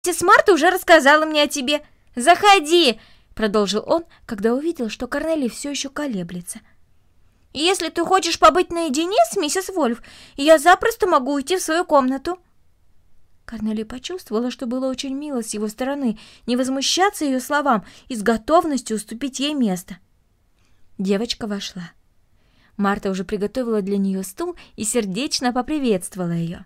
Миссис Марта уже рассказала мне о тебе. Заходи!» — продолжил он, когда увидел, что Корнелия все еще колеблется. «Если ты хочешь побыть наедине с миссис Вольф, я запросто могу уйти в свою комнату». Корнелия почувствовала, что было очень мило с его стороны не возмущаться ее словам и с готовностью уступить ей место. Девочка вошла. Марта уже приготовила для нее стул и сердечно поприветствовала ее.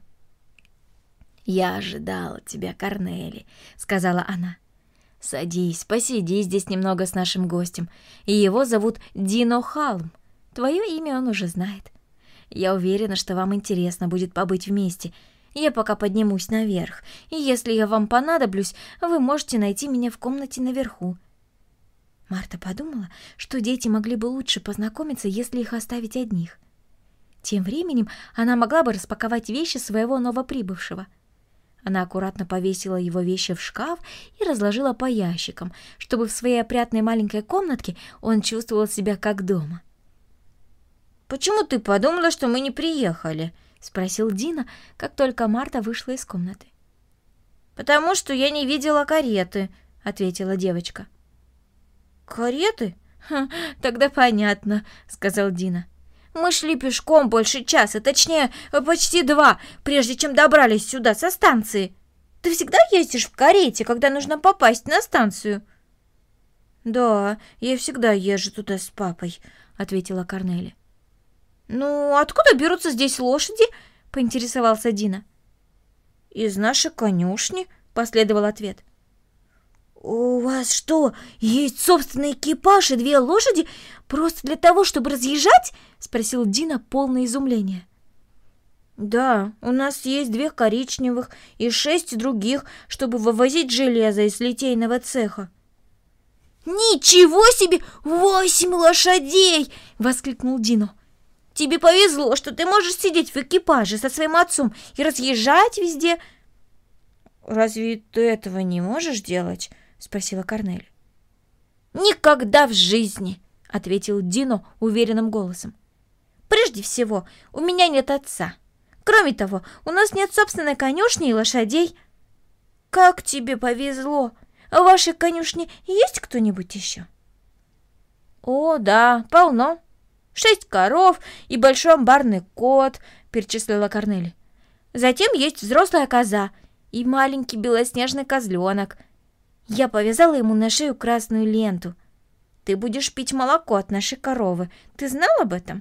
«Я ожидала тебя, Корнели», — сказала она. «Садись, посиди здесь немного с нашим гостем. И его зовут Дино Халм. Твое имя он уже знает. Я уверена, что вам интересно будет побыть вместе. Я пока поднимусь наверх, и если я вам понадоблюсь, вы можете найти меня в комнате наверху». Марта подумала, что дети могли бы лучше познакомиться, если их оставить одних. Тем временем она могла бы распаковать вещи своего новоприбывшего. Она аккуратно повесила его вещи в шкаф и разложила по ящикам, чтобы в своей опрятной маленькой комнатке он чувствовал себя как дома. «Почему ты подумала, что мы не приехали?» — спросил Дино, как только Марта вышла из комнаты. «Потому что я не видела кареты», — ответила девочка. «Кареты? Тогда понятно», — сказал Дино. «Мы шли пешком больше часа, точнее, почти 2, прежде чем добрались сюда со станции. Ты всегда ездишь в карете, когда нужно попасть на станцию?» «Да, я всегда езжу туда с папой», — ответила Корнелия. «Ну, откуда берутся здесь лошади?» — поинтересовался Дино. «Из нашей конюшни», — последовал ответ. «У вас что, есть собственный экипаж и 2 лошади просто для того, чтобы разъезжать?» — спросил Дино, полное изумления. «Да, у нас есть 2 коричневых и 6 других, чтобы вывозить железо из литейного цеха». «Ничего себе! 8 лошадей!» — воскликнул Дино. «Тебе повезло, что ты можешь сидеть в экипаже со своим отцом и разъезжать везде». «Разве ты этого не можешь делать?» — спросила Корнелия. «Никогда в жизни!» — ответил Дино уверенным голосом. «Прежде всего, у меня нет отца. Кроме того, у нас нет собственной конюшни и лошадей». «Как тебе повезло! А в вашей конюшне есть кто-нибудь еще?» «О, да, полно. 6 коров и большой амбарный кот», — перечислила Корнелия. «Затем есть взрослая коза и маленький белоснежный козленок. Я повязала ему на шею красную ленту. Ты будешь пить молоко от нашей коровы. Ты знал об этом?»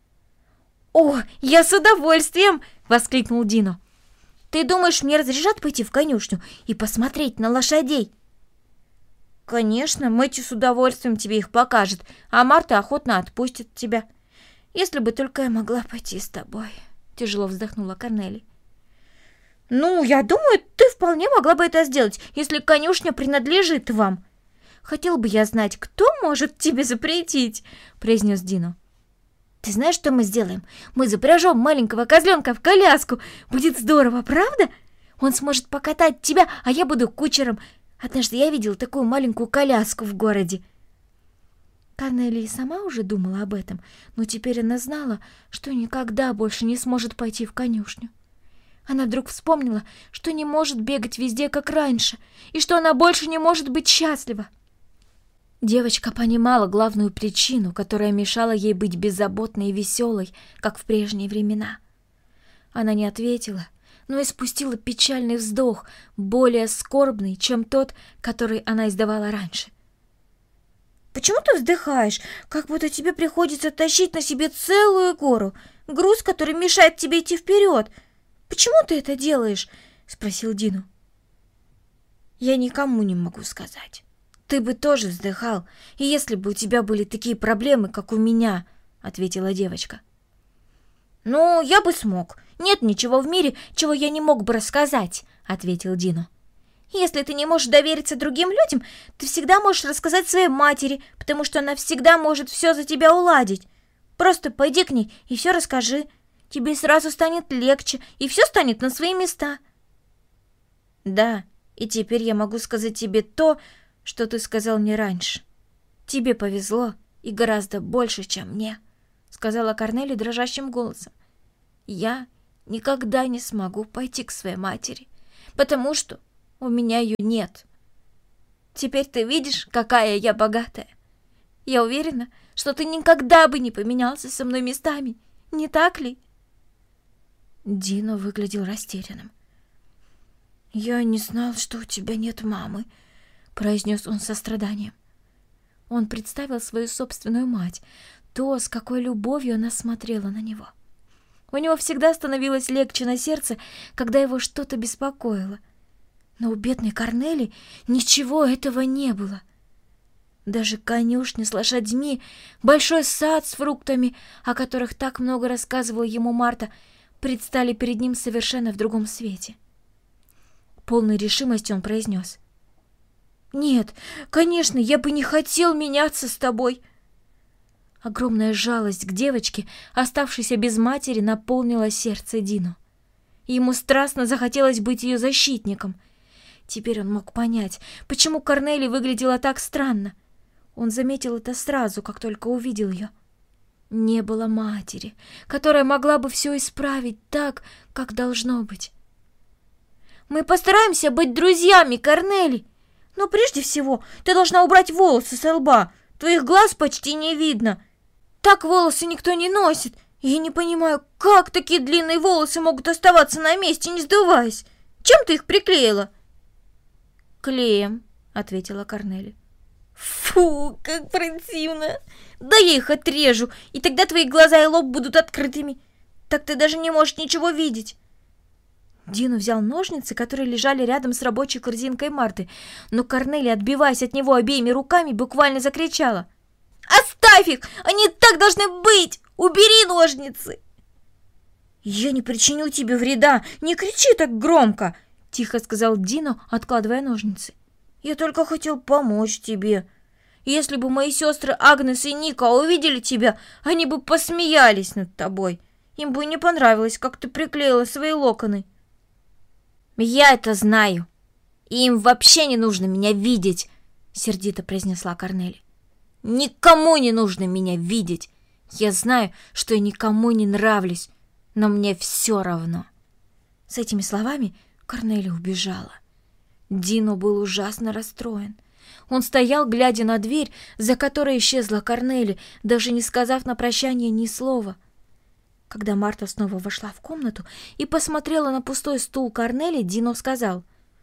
«О, я с удовольствием!» — воскликнул Дино. «Ты думаешь, мне разрешат пойти в конюшню и посмотреть на лошадей?» «Конечно, Мэтью с удовольствием тебе их покажет, а Марта охотно отпустит тебя. Если бы только я могла пойти с тобой», — тяжело вздохнула Корнелия. «Ну, я думаю, ты вполне могла бы это сделать, если конюшня принадлежит вам. Хотел бы я знать, кто может тебе запретить», — произнес Дино. «Ты знаешь, что мы сделаем? Мы запряжем маленького козленка в коляску. Будет здорово, правда? Он сможет покатать тебя, а я буду кучером. Однажды я видел такую маленькую коляску в городе». Корнелия сама уже думала об этом, но теперь она знала, что никогда больше не сможет пойти в конюшню. Она вдруг вспомнила, что не может бегать везде, как раньше, и что она больше не может быть счастлива. Девочка понимала главную причину, которая мешала ей быть беззаботной и веселой, как в прежние времена. Она не ответила, но испустила печальный вздох, более скорбный, чем тот, который она издавала раньше. «Почему ты вздыхаешь, как будто тебе приходится тащить на себе целую гору, груз, который мешает тебе идти вперед? Почему ты это делаешь?» — спросил Дино. «Я никому не могу сказать. Ты бы тоже вздыхал, и если бы у тебя были такие проблемы, как у меня», — ответила девочка. «Ну, я бы смог. Нет ничего в мире, чего я не мог бы рассказать», — ответил Дино. «Если ты не можешь довериться другим людям, ты всегда можешь рассказать своей матери, потому что она всегда может все за тебя уладить. Просто пойди к ней и все расскажи. Тебе сразу станет легче, и все станет на свои места». «Да, и теперь я могу сказать тебе то, что ты сказал мне раньше. Тебе повезло, и гораздо больше, чем мне», — сказала Корнелия дрожащим голосом. «Я никогда не смогу пойти к своей матери, потому что У меня ее нет. Теперь ты видишь, какая я богатая. Я уверена, что ты никогда бы не поменялся со мной местами, не так ли?» Дино выглядел растерянным. «Я не знал, что у тебя нет мамы», — произнес он с состраданием. Он представил свою собственную мать, то, с какой любовью она смотрела на него. У него всегда становилось легче на сердце, когда его что-то беспокоило. Но у бедной Корнели ничего этого не было. Даже конюшня с лошадьми, большой сад с фруктами, о которых так много рассказывала ему Марта, предстали перед ним совершенно в другом свете. Полной решимостью он произнес: «Нет, конечно, я бы не хотел меняться с тобой». Огромная жалость к девочке, оставшейся без матери, наполнила сердце Дино. Ему страстно захотелось быть ее защитником. Теперь он мог понять, почему Корнели выглядела так странно. Он заметил это сразу, как только увидел ее. Не было матери, которая могла бы все исправить так, как должно быть. «Мы постараемся быть друзьями, Корнели. Но прежде всего ты должна убрать волосы со лба. Твоих глаз почти не видно. Так волосы никто не носит. Я не понимаю, как такие длинные волосы могут оставаться на месте, не сдуваясь. Чем ты их приклеила?» «Клеем», — ответила Корнели. «Фу, как противно! Да я их отрежу, и тогда твои глаза и лоб будут открытыми. Так ты даже не можешь ничего видеть». Дино взял ножницы, которые лежали рядом с рабочей корзинкой Марты, но Корнели, отбиваясь от него обеими руками, буквально закричала: «Оставь их! Они так должны быть! Убери ножницы!» «Я не причиню тебе вреда! Не кричи так громко!» — тихо сказал Дино, откладывая ножницы. «Я только хотел помочь тебе. Если бы мои сестры Агнес и Ника увидели тебя, они бы посмеялись над тобой. Им бы не понравилось, как ты приклеила свои локоны». «Я это знаю. И им вообще не нужно меня видеть», — сердито произнесла Корнели. «Никому не нужно меня видеть. Я знаю, что я никому не нравлюсь, но мне все равно». С этими словами Корнели убежала. Дино был ужасно расстроен. Он стоял, глядя на дверь, за которой исчезла Корнели, даже не сказав на прощание ни слова. Когда Марта снова вошла в комнату и посмотрела на пустой стул Корнели, Дино сказал: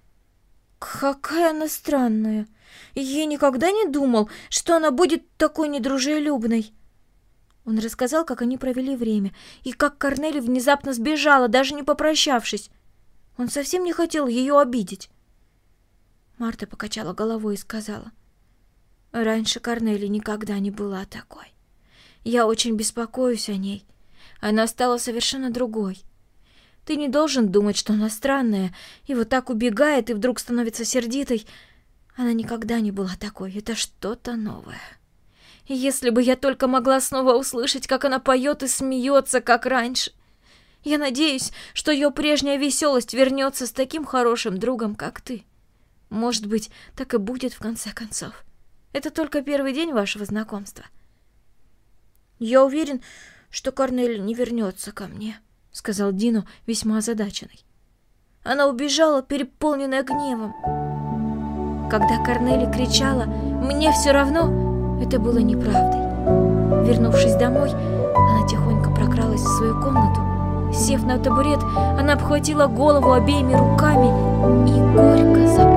«Какая она странная! Я никогда не думал, что она будет такой недружелюбной». Он рассказал, как они провели время, и как Корнели внезапно сбежала, даже не попрощавшись. Он совсем не хотел ее обидеть. Марта покачала головой и сказала: «Раньше Корнели никогда не была такой. Я очень беспокоюсь о ней. Она стала совершенно другой. Ты не должен думать, что она странная, и вот так убегает, и вдруг становится сердитой. Она никогда не была такой, это что-то новое. И если бы я только могла снова услышать, как она поет и смеется, как раньше. Я надеюсь, что ее прежняя веселость вернется с таким хорошим другом, как ты. Может быть, так и будет в конце концов. Это только первый день вашего знакомства». «Я уверен, что Корнели не вернется ко мне», — сказал Дино, весьма озадаченный. «Она убежала, переполненная гневом». Когда Корнели кричала «мне все равно», это было неправдой. Вернувшись домой, она тихонько прокралась в свою комнату. Сев на табурет, она обхватила голову обеими руками и горько заплакала.